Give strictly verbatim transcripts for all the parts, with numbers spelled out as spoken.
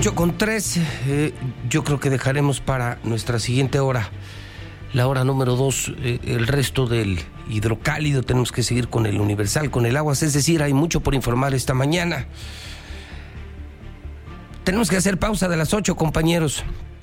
ocho con tres, eh, yo creo que dejaremos para nuestra siguiente hora, la hora número dos, eh, el resto del hidrocálido. Tenemos que seguir con el Universal, con el Aguas, es decir, hay mucho por informar esta mañana. Tenemos que hacer pausa de las ocho, compañeros.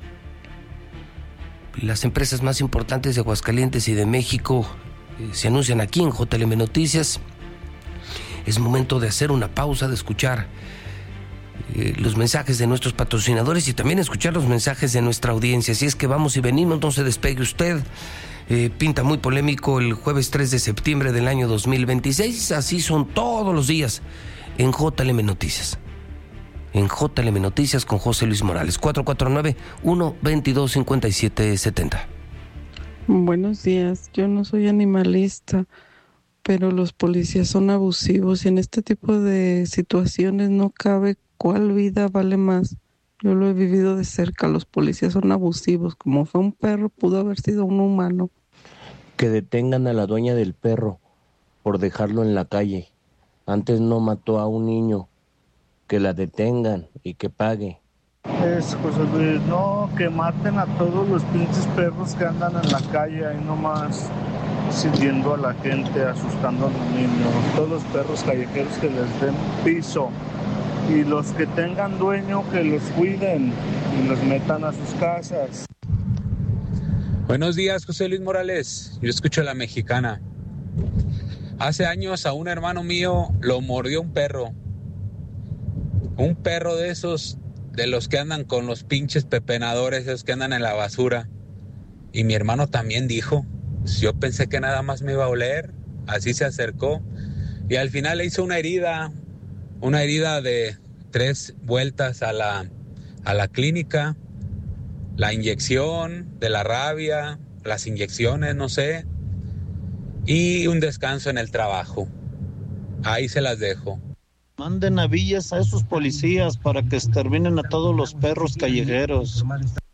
Las empresas más importantes de Aguascalientes y de México eh, se anuncian aquí en J L M Noticias. Es momento de hacer una pausa, de escuchar eh, los mensajes de nuestros patrocinadores y también escuchar los mensajes de nuestra audiencia. Así es que vamos y venimos, no se despegue usted. Eh, pinta muy polémico el jueves tres de septiembre del año dos mil veintiséis. Así son todos los días en J L M Noticias. En J L M Noticias con José Luis Morales. cuatro cuatro nueve, uno veintidós, cincuenta y siete setenta. Buenos días, yo no soy animalista, pero los policías son abusivos y en este tipo de situaciones no cabe cuál vida vale más. Yo lo he vivido de cerca, los policías son abusivos, como fue un perro, pudo haber sido un humano. Que detengan a la dueña del perro por dejarlo en la calle. Antes no mató a un niño. Que la detengan y que pague. Es José Luis, no, que maten a todos los pinches perros que andan en la calle ahí nomás sirviendo a la gente, asustando a los niños. Todos los perros callejeros que les den piso y los que tengan dueño que los cuiden y los metan a sus casas. Buenos días, José Luis Morales. Yo escucho a La Mexicana. Hace años a un hermano mío lo mordió un perro. Un perro de esos, de los que andan con los pinches pepenadores, esos que andan en la basura. Y mi hermano también dijo, yo pensé que nada más me iba a oler, así se acercó. Y al final le hizo una herida, una herida de tres vueltas a la, a la clínica, la inyección de la rabia, las inyecciones, no sé, y un descanso en el trabajo. Ahí se las dejo. Manden navillas a esos policías para que exterminen a todos los perros callejeros.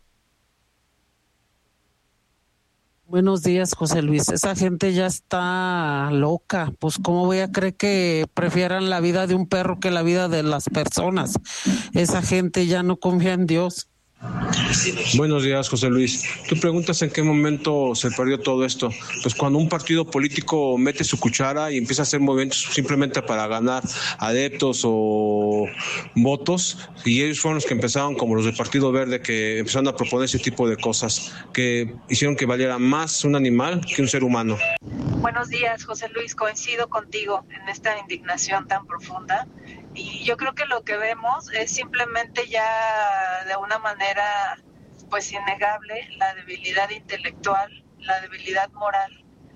Buenos días, José Luis. Esa gente ya está loca. Pues cómo voy a creer que prefieran la vida de un perro que la vida de las personas. Esa gente ya no confía en Dios. Buenos días, José Luis. Tú preguntas en qué momento se perdió todo esto. Pues cuando un partido político mete su cuchara y empieza a hacer movimientos simplemente para ganar adeptos o votos, y ellos fueron los que empezaron, como los del Partido Verde, que empezaron a proponer ese tipo de cosas, que hicieron que valiera más un animal que un ser humano. Buenos días, José Luis. Coincido contigo en esta indignación tan profunda. Y yo creo que lo que vemos es simplemente ya de una manera pues innegable la debilidad intelectual, la debilidad moral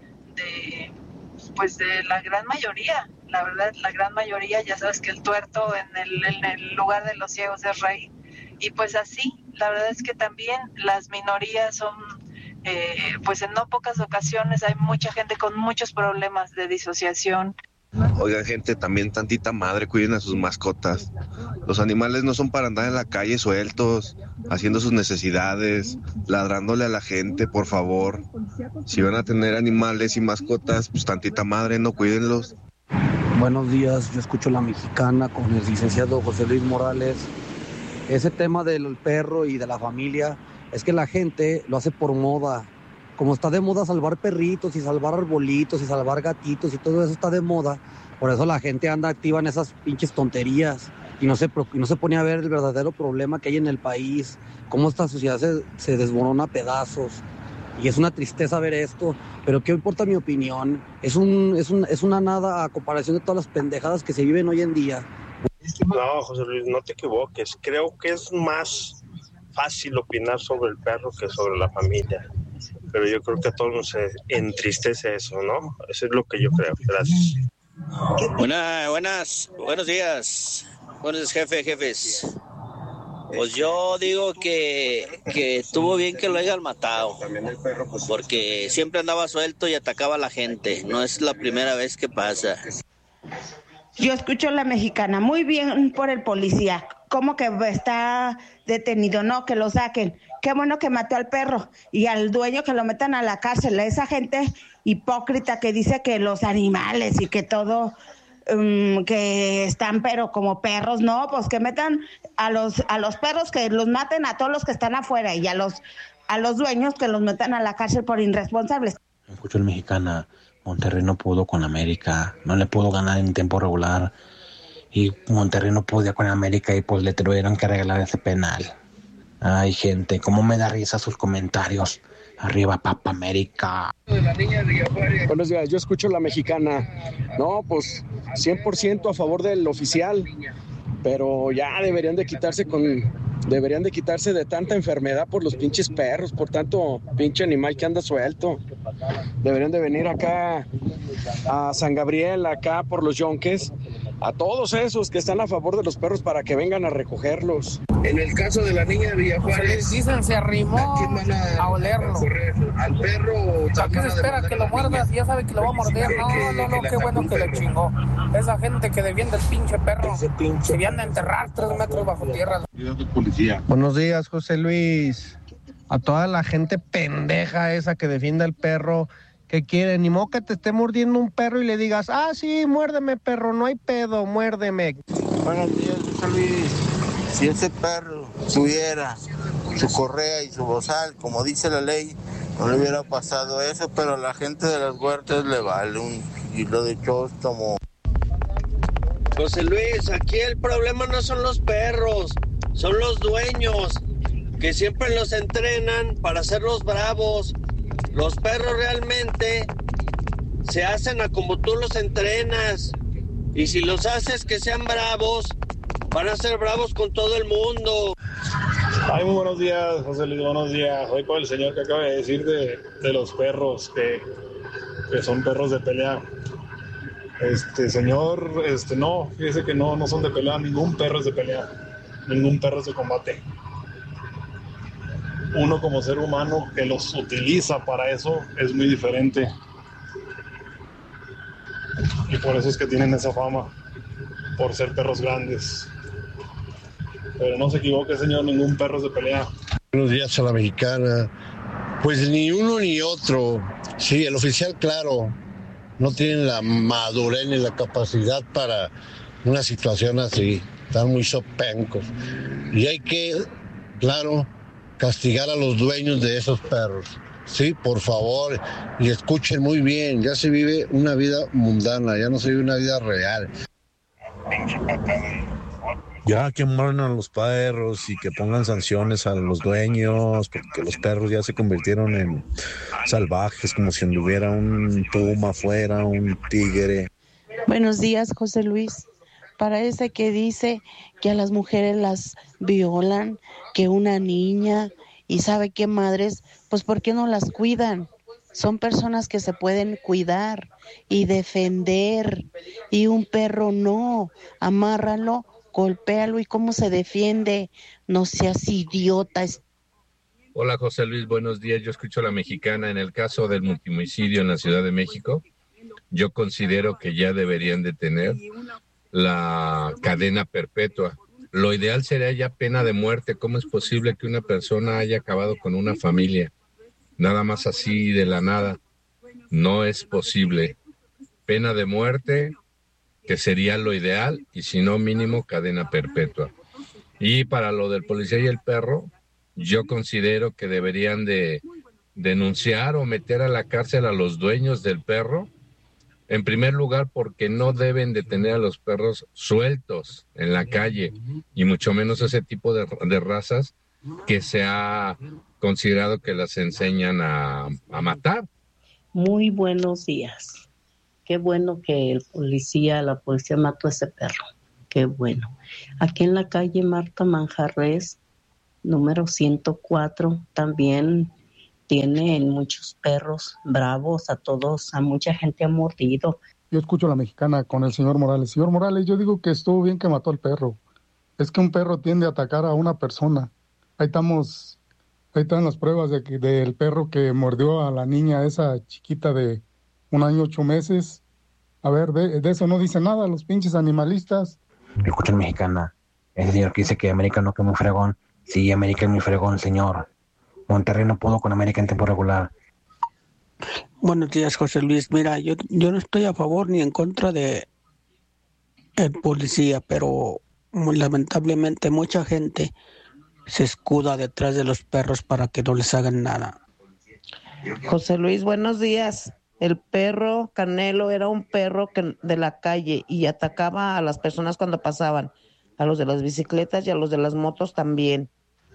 de pues de la gran mayoría. La verdad, la gran mayoría, ya sabes que el tuerto en el, en el lugar de los ciegos es rey. Y pues así, la verdad es que también las minorías son, eh, pues en no pocas ocasiones hay mucha gente con muchos problemas de disociación. Oigan, gente, también tantita madre, cuiden a sus mascotas. Los animales no son para andar en la calle sueltos, haciendo sus necesidades, ladrándole a la gente, por favor. Si van a tener animales y mascotas, pues tantita madre, no cuídenlos. Buenos días, yo escucho La Mexicana con el licenciado José Luis Morales. Ese tema del perro y de la familia, es que la gente lo hace por moda. Como está de moda salvar perritos y salvar arbolitos y salvar gatitos y todo eso está de moda, por eso la gente anda activa en esas pinches tonterías y no se, y no se pone a ver el verdadero problema que hay en el país, cómo esta sociedad se, se desmorona a pedazos. Y es una tristeza ver esto, pero ¿qué importa mi opinión? Es, un, es, un, es una nada a comparación de todas las pendejadas que se viven hoy en día. No, José Luis, no te equivoques. Creo que es más fácil opinar sobre el perro que sobre la familia. Pero yo creo que a todos nos entristece eso, ¿no? Eso es lo que yo creo. Gracias. Buenas, buenas, buenos días. Buenos días, jefe, jefes. Pues yo digo que, que estuvo bien que lo hayan matado, porque siempre andaba suelto y atacaba a la gente. No es la primera vez que pasa. Yo escucho La Mexicana, muy bien por el policía. ¿Cómo que está detenido? No, que lo saquen. Qué bueno que mató al perro y al dueño que lo metan a la cárcel. Esa gente hipócrita que dice que los animales y que todo um, que están pero como perros, no, pues que metan a los a los perros, que los maten a todos los que están afuera, y a los a los dueños que los metan a la cárcel por irresponsables. Escucho el Mexicana. Monterrey no pudo con América, no le pudo ganar en tiempo regular, y Monterrey no podía con América y pues le tuvieron que regalar ese penal. Ay, gente, cómo me da risa sus comentarios. Arriba, Papa América. Buenos días, yo escucho la Mexicana. No, pues cien por ciento a favor del oficial, pero ya deberían de quitarse con deberían de quitarse de tanta enfermedad por los pinches perros, por tanto pinche animal que anda suelto. Deberían de venir acá a San Gabriel, acá por los Yonques, a todos esos que están a favor de los perros para que vengan a recogerlos. En el caso de la niña de Villajuárez, dicen se arrimó a, a olerlo. A al perro. ¿A qué se espera que lo muerda? Si ya sabe que lo va a morder. No, no, no, qué bueno que le chingó. Esa gente que defiende el pinche perro se viene a enterrar tres metros bajo tierra. Buenos días, José Luis. A toda la gente pendeja esa que defiende al perro, que quiere, ni modo que te esté mordiendo un perro y le digas, ah, sí, muérdeme, perro, no hay pedo, muérdeme. Buenos días, José Luis. Si ese perro tuviera su correa y su bozal, como dice la ley, no le hubiera pasado eso, pero a la gente de las huertas le vale un kilo de chóstomo. José Luis, aquí el problema no son los perros, son los dueños, que siempre los entrenan para hacerlos bravos. Los perros realmente se hacen a como tú los entrenas, y si los haces que sean bravos, van a ser bravos con todo el mundo. Ay, muy buenos días, José Luis, buenos días. Hoy con el señor que acaba de decir de, de los perros, que, que son perros de pelea. Este, señor, este, no, fíjese que no, no son de pelea, ningún perro es de pelea, ningún perro es de combate. Uno como ser humano que los utiliza para eso es muy diferente. Y por eso es que tienen esa fama, por ser perros grandes. Pero no se equivoque, señor, ningún perro es de pelea. Buenos días a la Mexicana. Pues ni uno ni otro. Sí, el oficial, claro, no tienen la madurez ni la capacidad para una situación así. Están muy sopencos. Y hay que, claro, castigar a los dueños de esos perros. Sí, por favor, y escuchen muy bien, ya se vive una vida mundana, ya no se vive una vida real. Ya que mueran a los perros y que pongan sanciones a los dueños, porque los perros ya se convirtieron en salvajes, como si anduviera un puma afuera, un tigre. Buenos días, José Luis. Para ese que dice que a las mujeres las violan, que una niña, y sabe qué madres, pues ¿por qué no las cuidan? Son personas que se pueden cuidar y defender, y un perro no, amárralo, golpéalo, y cómo se defiende, no seas idiota. Hola José Luis, buenos días, yo escucho a la Mexicana. En el caso del multimicidio en la Ciudad de México, yo considero que ya deberían de tener la cadena perpetua. Lo ideal sería ya pena de muerte. ¿Cómo es posible que una persona haya acabado con una familia? Nada más así de la nada. No es posible. Pena de muerte, que sería lo ideal, y si no, mínimo cadena perpetua. Y para lo del policía y el perro, yo considero que deberían de denunciar o meter a la cárcel a los dueños del perro. En primer lugar, porque no deben de tener a los perros sueltos en la calle, y mucho menos ese tipo de, de razas que se ha considerado que las enseñan a, a matar. Muy buenos días. Qué bueno que el policía, la policía mató a ese perro. Qué bueno. Aquí en la calle Marta Manjarres, número ciento cuatro, también tienen muchos perros bravos, a todos, a mucha gente ha mordido. Yo escucho a la Mexicana con el señor Morales. Señor Morales, yo digo que estuvo bien que mató al perro. Es que un perro tiende a atacar a una persona. Ahí estamos, ahí están las pruebas de que, del perro que mordió a la niña, esa chiquita de un año, ocho meses. A ver, de, de eso no dice nada los pinches animalistas. Yo escucho a la Mexicana. Ese señor que dice que América no, que es muy fregón. Sí, América es muy fregón, señor. Monterrey no pudo con América en tiempo regular. Buenos días, José Luis. Mira, yo, yo no estoy a favor ni en contra de, el policía, pero muy lamentablemente mucha gente se escuda detrás de los perros para que no les hagan nada. José Luis, buenos días. El perro Canelo era un perro que, de la calle y atacaba a las personas cuando pasaban, a los de las bicicletas y a los de las motos también.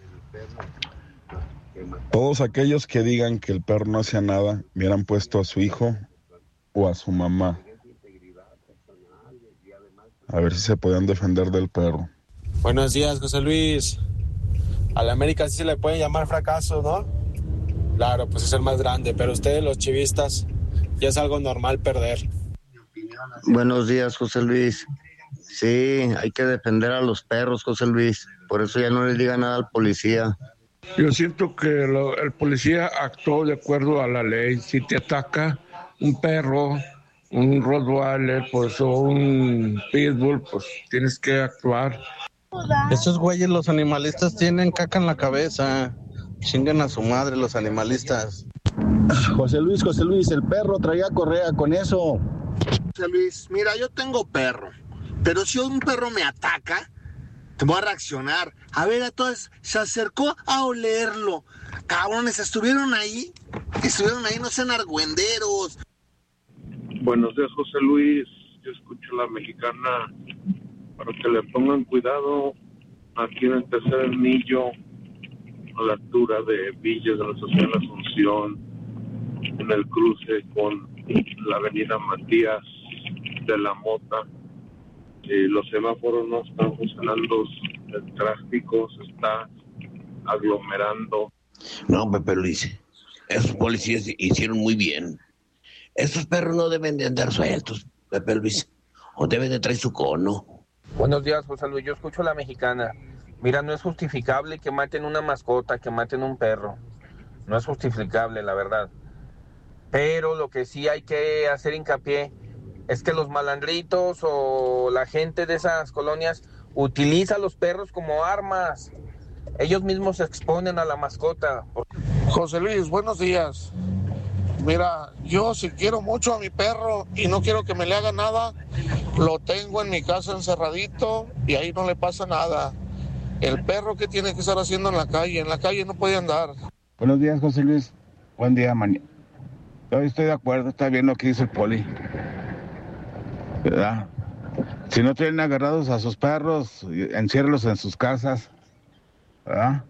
Todos aquellos que digan que el perro no hacía nada, hubieran puesto a su hijo o a su mamá. A ver si se podían defender del perro. Buenos días, José Luis. A la América sí se le puede llamar fracaso, ¿no? Claro, pues es el más grande, pero ustedes los chivistas ya es algo normal perder. Buenos días, José Luis. Sí, hay que defender a los perros, José Luis. Por eso ya no le diga nada al policía. Yo siento que lo, el policía actuó de acuerdo a la ley. Si te ataca un perro, un Rottweiler, pues, o un Pitbull, pues tienes que actuar. Esos güeyes, los animalistas, tienen caca en la cabeza. Chingan a su madre los animalistas. José Luis, José Luis, el perro traía correa con eso. José Luis, mira, yo tengo perro, pero si un perro me ataca, te voy a reaccionar. A ver, entonces se acercó a olerlo. Cabrones, estuvieron ahí, estuvieron ahí, no sean argüenderos. Buenos días, José Luis. Yo escucho la mexicana para que le pongan cuidado aquí en el tercer anillo, a la altura de Villas de la Estación de Asunción, en el cruce con la avenida Matías de la Mota. Eh, los semáforos no están funcionando, el tráfico se está aglomerando. No, Pepe Luis, esos policías hicieron muy bien. Esos perros no deben de andar sueltos, Pepe Luis, o deben de traer su cono. Buenos días, José Luis, yo escucho la mexicana. Mira, no es justificable que maten una mascota, que maten un perro. No es justificable, la verdad. Pero lo que sí hay que hacer hincapié es que los malandritos o la gente de esas colonias utiliza a los perros como armas. Ellos mismos se exponen a la mascota. José Luis, buenos días. Mira, yo si quiero mucho a mi perro y no quiero que me le haga nada, lo tengo en mi casa encerradito y ahí no le pasa nada. El perro, ¿qué tiene que estar haciendo en la calle? En la calle no puede andar. Buenos días, José Luis. Buen día, mañana. Yo estoy de acuerdo, está bien lo que dice el poli. ¿Verdad? Si no tienen agarrados a sus perros, enciérrenlos en sus casas. ¿Verdad?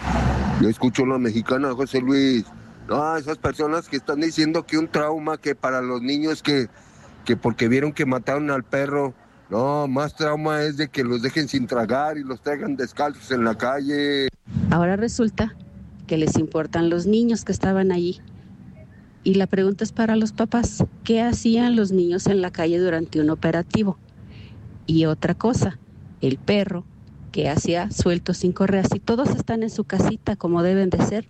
Yo escucho la mexicana, José Luis. No, esas personas que están diciendo que un trauma que para los niños que, que porque vieron que mataron al perro. No, más trauma es de que los dejen sin tragar y los traigan descalzos en la calle. Ahora resulta que les importan los niños que estaban allí. Y la pregunta es para los papás, ¿qué hacían los niños en la calle durante un operativo? Y otra cosa, el perro, ¿qué hacía suelto sin correa? Si todos están en su casita como deben de ser.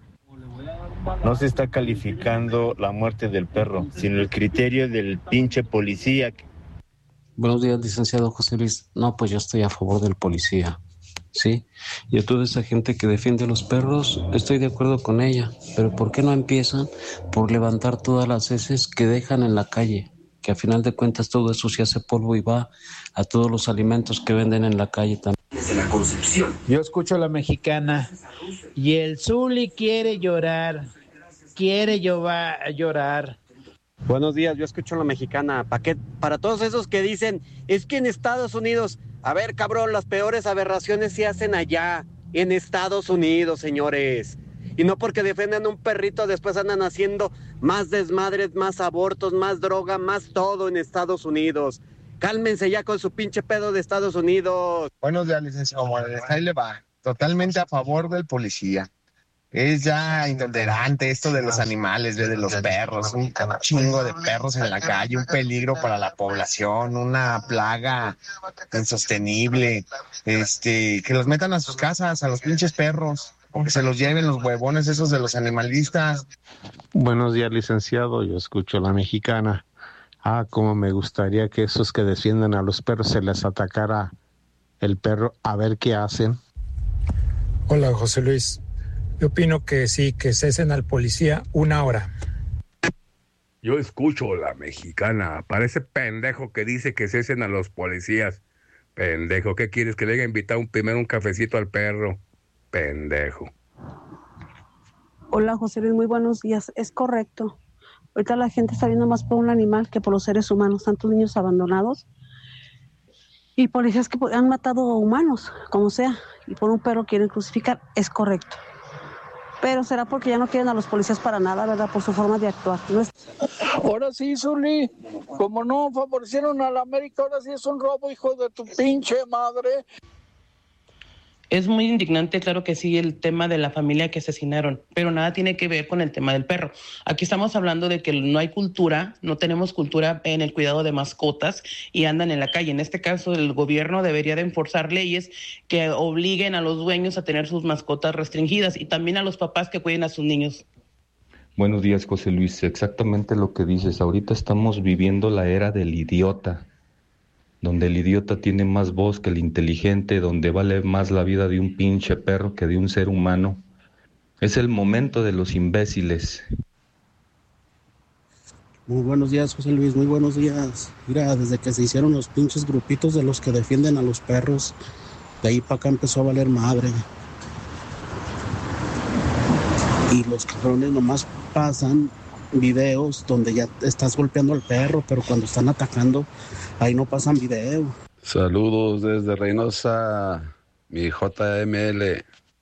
No se está calificando la muerte del perro, sino el criterio del pinche policía. Buenos días, licenciado José Luis. No, pues yo estoy a favor del policía, ¿sí? Y a toda esa gente que defiende a los perros, estoy de acuerdo con ella. Pero ¿por qué no empiezan por levantar todas las heces que dejan en la calle? Que a final de cuentas todo eso se hace polvo y va a todos los alimentos que venden en la calle también. Desde la Concepción. Yo escucho a la mexicana y el Zuli quiere llorar, quiere llorar, llorar. Buenos días, yo escucho a la mexicana. ¿Para qué? Para todos esos que dicen, es que en Estados Unidos, a ver, cabrón, las peores aberraciones se hacen allá, en Estados Unidos, señores. Y no porque defiendan un perrito, después andan haciendo más desmadres, más abortos, más droga, más todo en Estados Unidos. Cálmense ya con su pinche pedo de Estados Unidos. Buenos días, licenciado Morales. Ahí le va. Totalmente a favor del policía. Es ya intolerante esto de los animales, de los perros, un chingo de perros en la calle, un peligro para la población, una plaga insostenible, este, que los metan a sus casas, a los pinches perros, o que se los lleven los huevones esos de los animalistas. Buenos días, licenciado, yo escucho a la mexicana. Ah, cómo me gustaría que esos que defienden a los perros se les atacara el perro, a ver qué hacen. Hola, José Luis. Yo opino que sí, que cesen al policía una hora. Yo escucho a la mexicana. Parece pendejo que dice que cesen a los policías. Pendejo, ¿qué quieres? Que le haya invitado un, primero un cafecito al perro. Pendejo. Hola, José Luis, muy buenos días. Es correcto. Ahorita la gente está viendo más por un animal que por los seres humanos, tantos niños abandonados y policías que han matado humanos, como sea, y por un perro quieren crucificar. Es correcto. Pero será porque ya no quieren a los policías para nada, ¿verdad? Por su forma de actuar. No es... Ahora sí, Zuli, como no favorecieron a la América, ahora sí es un robo, hijo de tu pinche madre. Es muy indignante, claro que sí, el tema de la familia que asesinaron, pero nada tiene que ver con el tema del perro. Aquí estamos hablando de que no hay cultura, no tenemos cultura en el cuidado de mascotas y andan en la calle. En este caso, el gobierno debería de enforzar leyes que obliguen a los dueños a tener sus mascotas restringidas y también a los papás que cuiden a sus niños. Buenos días, José Luis. Exactamente lo que dices. Ahorita estamos viviendo la era del idiota, donde el idiota tiene más voz que el inteligente, donde vale más la vida de un pinche perro que de un ser humano. Es el momento de los imbéciles. Muy buenos días, José Luis, muy buenos días. Mira, desde que se hicieron los pinches grupitos de los que defienden a los perros, de ahí para acá empezó a valer madre. Y los cabrones nomás pasan videos donde ya estás golpeando al perro, pero cuando están atacando, ahí no pasan video. Saludos desde Reynosa, mi J M L.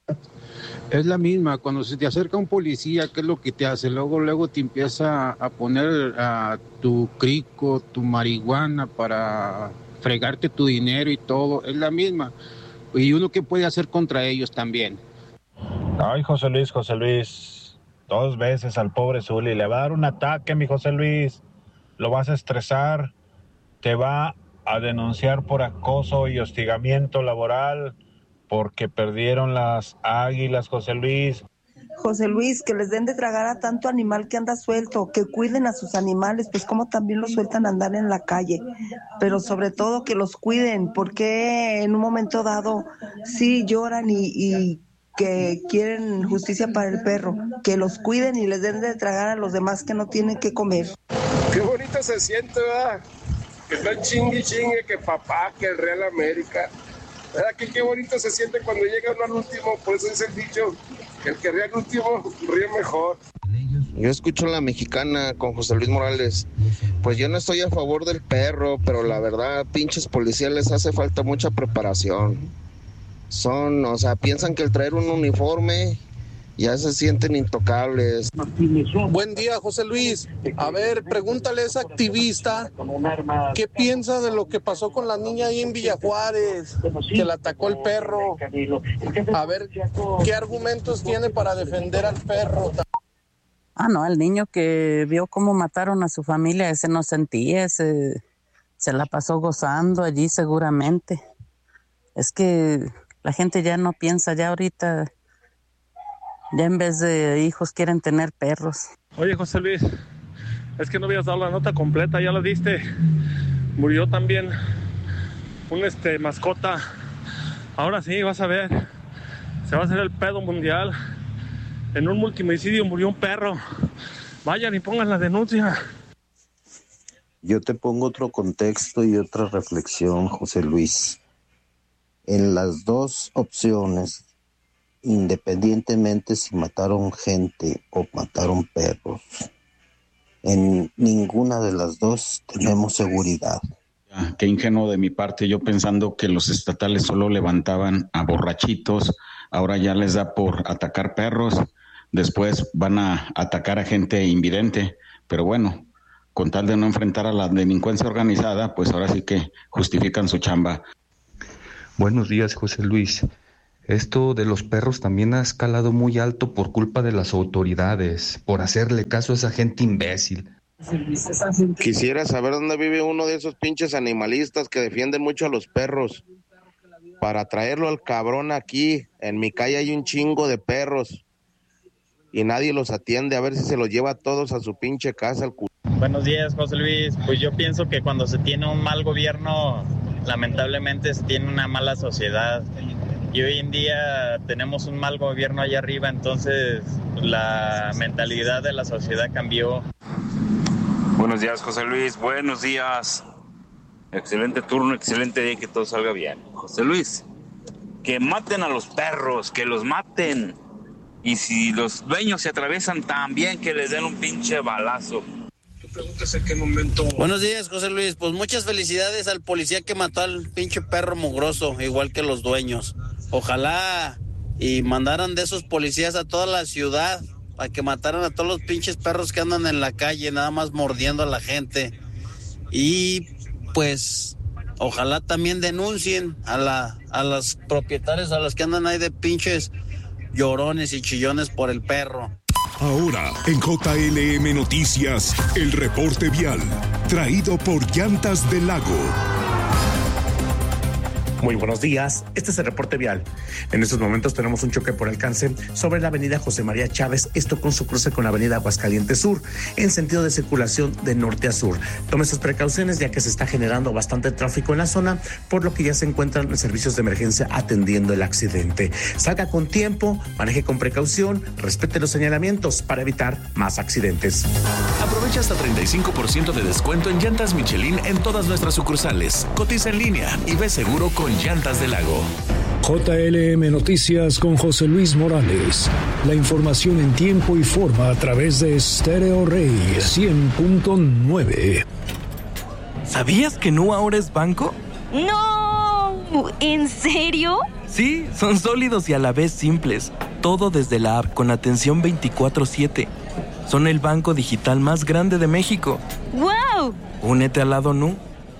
Es la misma, cuando se te acerca un policía, ¿qué es lo que te hace? Luego, luego te empieza a poner a tu crico, tu marihuana para fregarte tu dinero y todo. Es la misma. Y uno, ¿qué puede hacer contra ellos también? Ay, José Luis, José Luis. Dos veces al pobre Zuli, le va a dar un ataque, mi José Luis, lo vas a estresar, te va a denunciar por acoso y hostigamiento laboral, porque perdieron las águilas, José Luis. José Luis, que les den de tragar a tanto animal que anda suelto, que cuiden a sus animales, pues como también los sueltan a andar en la calle, pero sobre todo que los cuiden, porque en un momento dado sí lloran y... y que quieren justicia para el perro, que los cuiden y les den de tragar a los demás que no tienen que comer. Qué bonito se siente, ¿verdad? Que están chingue chingue, que papá, que el Real América. ¿Verdad? Que qué bonito se siente cuando llega uno al último, por eso dice el dicho, que el que ríe al último, ríe mejor. Yo escucho La Mexicana con José Luis Morales. Pues yo no estoy a favor del perro, pero la verdad, pinches policías les hace falta mucha preparación. Son, o sea, piensan que el traer un uniforme ya se sienten intocables. Buen día, José Luis. A ver, pregúntale a esa activista qué piensa de lo que pasó con la niña ahí en Villa Juárez, que la atacó el perro. A ver, ¿qué argumentos tiene para defender al perro? Ah, no, el niño que vio cómo mataron a su familia, ese no sentía, ese se la pasó gozando allí seguramente. Es que la gente ya no piensa, ya ahorita, ya en vez de hijos quieren tener perros. Oye, José Luis, es que no habías dado la nota completa, ya la diste. Murió también un este mascota. Ahora sí, vas a ver, se va a hacer el pedo mundial. En un multimicidio murió un perro. Vayan y pongan la denuncia. Yo te pongo otro contexto y otra reflexión, José Luis. En las dos opciones, independientemente si mataron gente o mataron perros, en ninguna de las dos tenemos seguridad. Qué ingenuo de mi parte, yo pensando que los estatales solo levantaban a borrachitos, ahora ya les da por atacar perros, después van a atacar a gente invidente, pero bueno, con tal de no enfrentar a la delincuencia organizada, pues ahora sí que justifican su chamba. Buenos días, José Luis. Esto de los perros también ha escalado muy alto por culpa de las autoridades, por hacerle caso a esa gente imbécil. Quisiera saber dónde vive uno de esos pinches animalistas que defienden mucho a los perros, para traerlo al cabrón aquí. En mi calle hay un chingo de perros y nadie los atiende, a ver si se los lleva a todos a su pinche casa. El cu- Buenos días, José Luis. Pues yo pienso que cuando se tiene un mal gobierno, lamentablemente se tiene una mala sociedad. Y hoy en día tenemos un mal gobierno allá arriba, entonces la mentalidad de la sociedad cambió. Buenos días, José Luis. Buenos días. Excelente turno, excelente día y que todo salga bien. José Luis, que maten a los perros, que los maten. Y si los dueños se atraviesan también, que les den un pinche balazo. Preguntas en qué momento. Buenos días, José Luis. Pues muchas felicidades al policía que mató al pinche perro mugroso, igual que los dueños. Ojalá y mandaran de esos policías a toda la ciudad para que mataran a todos los pinches perros que andan en la calle, nada más mordiendo a la gente. Y pues ojalá también denuncien a la a los propietarios, a los que andan ahí de pinches llorones y chillones por el perro. Ahora, en J L M Noticias, el reporte vial, traído por Llantas del Lago. Muy buenos días, este es el reporte vial. En estos momentos tenemos un choque por alcance sobre la avenida José María Chávez, esto con su cruce con la avenida Aguascalientes Sur, en sentido de circulación de norte a sur. Tome sus precauciones ya que se está generando bastante tráfico en la zona, por lo que ya se encuentran los servicios de emergencia atendiendo el accidente. Salga con tiempo, maneje con precaución, respete los señalamientos para evitar más accidentes. Aprovecha hasta treinta y cinco por ciento de descuento en llantas Michelin en todas nuestras sucursales. Cotiza en línea y ve seguro con Llantas del Lago. J L M Noticias con José Luis Morales. La información en tiempo y forma a través de Stereo Rey cien punto nueve. ¿Sabías que Nu ahora es banco? ¡No! ¿En serio? Sí, son sólidos y a la vez simples. Todo desde la app con atención veinticuatro siete. Son el banco digital más grande de México. ¡Wow! Únete al lado Nu.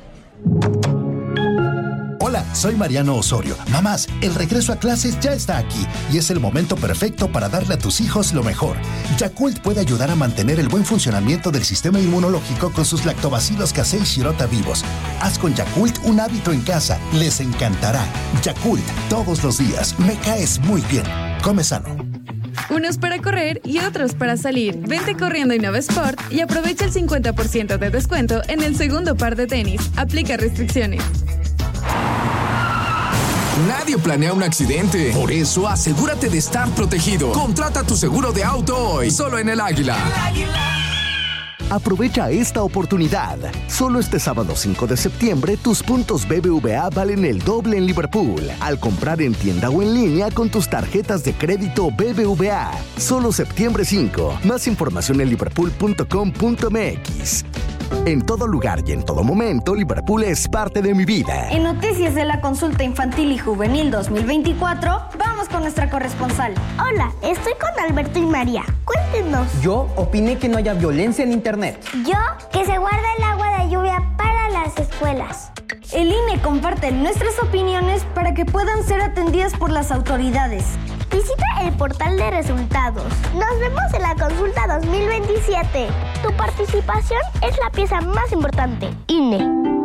Hola, soy Mariano Osorio. Mamás, el regreso a clases ya está aquí y es el momento perfecto para darle a tus hijos lo mejor. Yakult puede ayudar a mantener el buen funcionamiento del sistema inmunológico con sus lactobacilos casei shirota vivos. Haz con Yakult un hábito en casa. Les encantará. Yakult, todos los días. Me caes muy bien. Come sano. Unos para correr y otros para salir. Vente corriendo a Innova Sport y aprovecha el cincuenta por ciento de descuento en el segundo par de tenis. Aplica restricciones. Nadie planea un accidente. Por eso, asegúrate de estar protegido. Contrata tu seguro de auto hoy, solo en El Águila. El Águila. Aprovecha esta oportunidad. Solo este sábado cinco de septiembre, tus puntos B B V A valen el doble en Liverpool. Al comprar en tienda o en línea con tus tarjetas de crédito B B V A. Solo septiembre cinco. Más información en liverpool punto com punto m x. En todo lugar y en todo momento, Liverpool es parte de mi vida. En Noticias de la Consulta Infantil y Juvenil dos mil veinticuatro, vamos con nuestra corresponsal. Hola, estoy con Alberto y María. Cuéntenos. Yo opiné que no haya violencia en Internet. Yo, que se guarda el agua de lluvia para las escuelas. El I N E comparte nuestras opiniones para que puedan ser atendidas por las autoridades. Visita el portal de resultados. Nos vemos en la consulta dos mil veintisiete. Tu participación es la pieza más importante. I N E.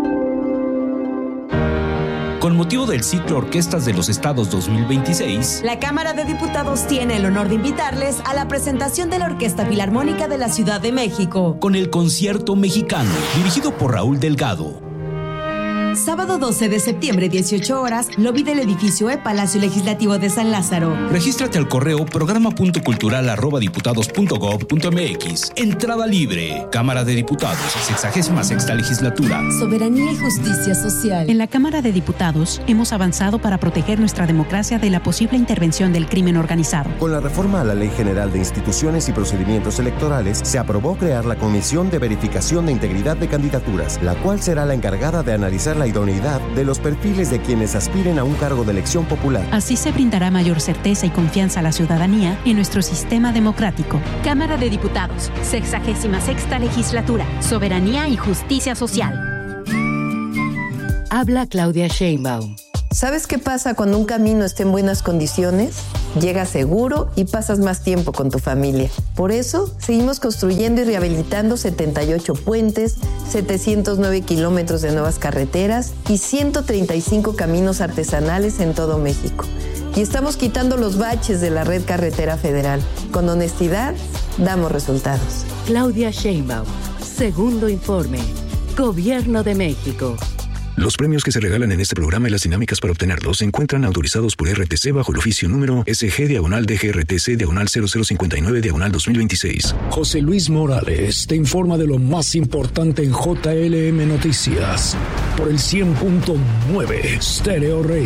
Con motivo del ciclo Orquestas de los Estados dos mil veintiséis, la Cámara de Diputados tiene el honor de invitarles a la presentación de la Orquesta Filarmónica de la Ciudad de México. Con el Concierto Mexicano, dirigido por Raúl Delgado. Sábado doce de septiembre, dieciocho horas, lobby del edificio E Palacio Legislativo de San Lázaro. Regístrate al correo programa punto cultural arroba diputados punto gob punto m x. Entrada libre. Cámara de Diputados, sexagésima sexta legislatura. Soberanía y justicia social. En la Cámara de Diputados hemos avanzado para proteger nuestra democracia de la posible intervención del crimen organizado. Con la reforma a la Ley General de Instituciones y Procedimientos Electorales, se aprobó crear la Comisión de Verificación de Integridad de Candidaturas, la cual será la encargada de analizar la idoneidad de los perfiles de quienes aspiren a un cargo de elección popular. Así se brindará mayor certeza y confianza a la ciudadanía en nuestro sistema democrático. Cámara de Diputados, sexagésima sexta legislatura, soberanía y justicia social. Habla Claudia Sheinbaum. ¿Sabes qué pasa cuando un camino está en buenas condiciones? Llegas seguro y pasas más tiempo con tu familia. Por eso, seguimos construyendo y rehabilitando setenta y ocho puentes, setecientos nueve kilómetros de nuevas carreteras y ciento treinta y cinco caminos artesanales en todo México. Y estamos quitando los baches de la red carretera federal. Con honestidad, damos resultados. Claudia Sheinbaum, segundo informe. Gobierno de México. Los premios que se regalan en este programa y las dinámicas para obtenerlos se encuentran autorizados por R T C bajo el oficio número S G diagonal D G R T C diagonal cero cero cincuenta y nueve diagonal dos mil veintiséis. José Luis Morales te informa de lo más importante en J L M Noticias por el cien punto nueve Stereo Rey.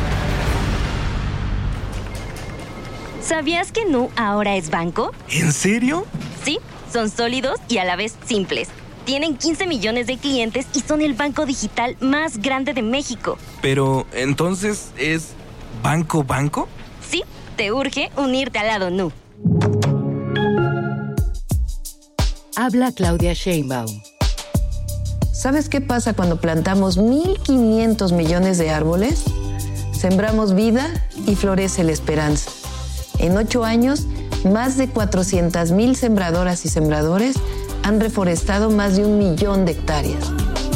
¿Sabías que Nu ahora es banco? ¿En serio? Sí, son sólidos y a la vez simples. Tienen quince millones de clientes y son el banco digital más grande de México. Pero, ¿entonces es banco banco? Sí, te urge unirte al lado Nu. Habla Claudia Sheinbaum. ¿Sabes qué pasa cuando plantamos mil quinientos millones de árboles? Sembramos vida y florece la esperanza. En ocho años, más de cuatrocientas mil sembradoras y sembradores han reforestado más de un millón de hectáreas.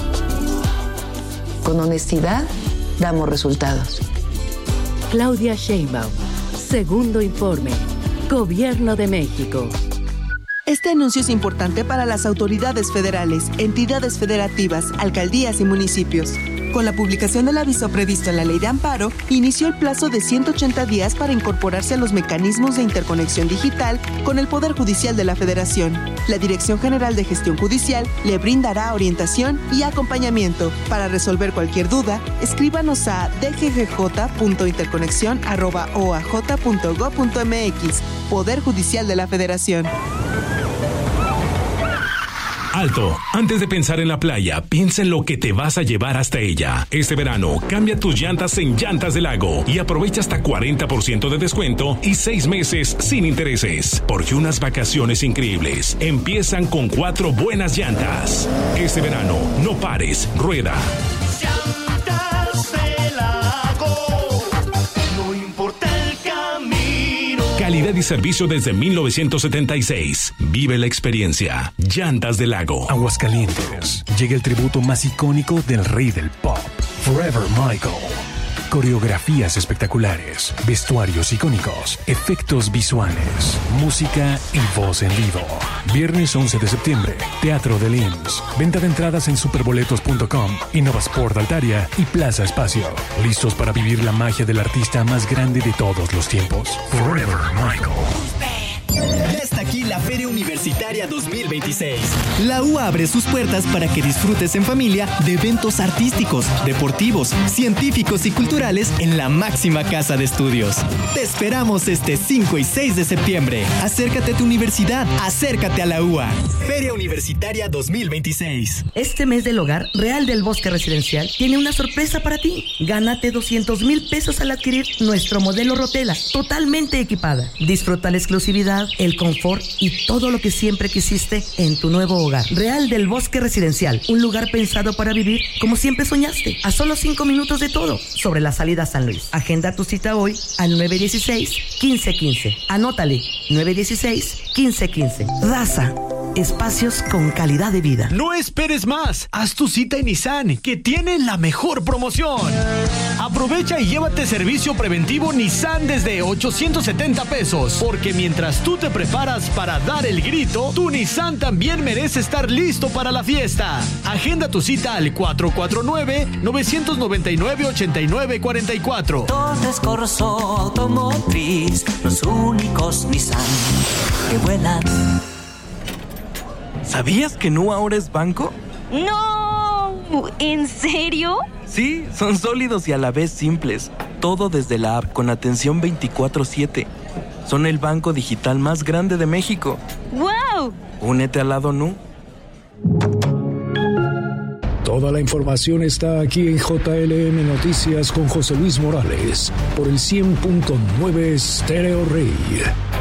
Con honestidad, damos resultados. Claudia Sheinbaum. Segundo informe. Gobierno de México. Este anuncio es importante para las autoridades federales, entidades federativas, alcaldías y municipios. Con la publicación del aviso previsto en la Ley de Amparo, inició el plazo de ciento ochenta días para incorporarse a los mecanismos de interconexión digital con el Poder Judicial de la Federación. La Dirección General de Gestión Judicial le brindará orientación y acompañamiento. Para resolver cualquier duda, escríbanos a d g g j punto interconexión arroba o a j punto gob punto m x. Poder Judicial de la Federación. Alto, antes de pensar en la playa, piensa en lo que te vas a llevar hasta ella. Este verano, cambia tus llantas en Llantas del Lago y aprovecha hasta cuarenta por ciento de descuento y seis meses sin intereses. Porque unas vacaciones increíbles empiezan con cuatro buenas llantas. Este verano, no pares, rueda. Llantas del Lago, no importa el camino. Calidad y servicio desde mil novecientos setenta y seis. Vive la experiencia. Llantas del Lago. Aguascalientes. Llega el tributo más icónico del rey del pop, Forever Michael. Coreografías espectaculares, vestuarios icónicos, efectos visuales, música y voz en vivo. Viernes once de septiembre, Teatro del I M S S. Venta de entradas en superboletos punto com, Innovasport Altaria y Plaza Espacio. ¿Listos para vivir la magia del artista más grande de todos los tiempos? Forever Michael. Ya está aquí la Feria Universitaria dos mil veintiséis. La U A abre sus puertas para que disfrutes en familia de eventos artísticos, deportivos, científicos y culturales en la máxima casa de estudios. Te esperamos este cinco y seis de septiembre. Acércate a tu universidad, acércate a la U A. Feria Universitaria dos mil veintiséis. Este mes del hogar, Real del Bosque Residencial tiene una sorpresa para ti. Gánate doscientos mil pesos al adquirir nuestro modelo Rotela, totalmente equipada. Disfruta la exclusividad, el confort y todo lo que siempre quisiste en tu nuevo hogar. Real del Bosque Residencial, un lugar pensado para vivir como siempre soñaste. A solo cinco minutos de todo, sobre la salida a San Luis. Agenda tu cita hoy al nueve dieciséis, quince quince. Anótale, nueve dieciséis, quince quince. Raza, espacios con calidad de vida. No esperes más. Haz tu cita en Nissan, que tiene la mejor promoción. Aprovecha y llévate servicio preventivo Nissan desde ochocientos setenta pesos. Porque mientras tú te preparas para dar el grito, tu Nissan también merece estar listo para la fiesta. Agenda tu cita al cuatro cuatro nueve, nueve nueve nueve, ocho nueve cuatro cuatro. Torres Corso Automotriz, los únicos Nissan que vuelan. ¿Sabías que Nu ahora es banco? ¡No! ¿En serio? Sí, son sólidos y a la vez simples. Todo desde la app con atención veinticuatro siete. Son el banco digital más grande de México. ¡Wow! Únete al lado Nu. Toda la información está aquí en J L M Noticias con José Luis Morales por el cien punto nueve Stereo Rey.